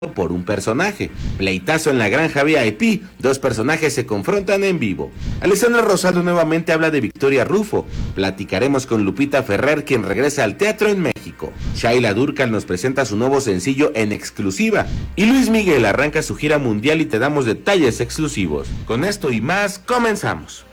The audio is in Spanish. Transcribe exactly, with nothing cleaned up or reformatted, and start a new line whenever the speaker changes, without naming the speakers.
por un personaje. Pleitazo en la granja V I P, dos personajes se confrontan en vivo. Alessandra Rosaldo nuevamente habla de Victoria Rufo. Platicaremos con Lupita Ferrer, quien regresa al teatro en México. Shaila Durcal nos presenta su nuevo sencillo en exclusiva. Y Luis Miguel arranca su gira mundial y te damos detalles exclusivos. Con esto y más, comenzamos.